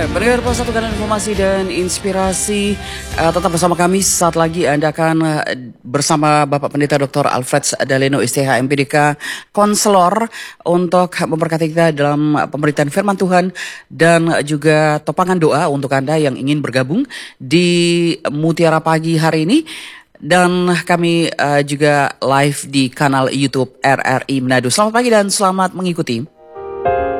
Pendengar Pos Satu Kanal Informasi dan Inspirasi, tetap bersama kami. Saat lagi Anda akan bersama Bapak Pendeta Dr. Alfred Daleno STH MPDK, konselor, untuk memberkati kita dalam pemberitaan firman Tuhan dan juga topangan doa untuk Anda yang ingin bergabung di Mutiara Pagi hari ini. Dan kami juga live di kanal YouTube RRI Manado. Selamat pagi dan selamat mengikuti.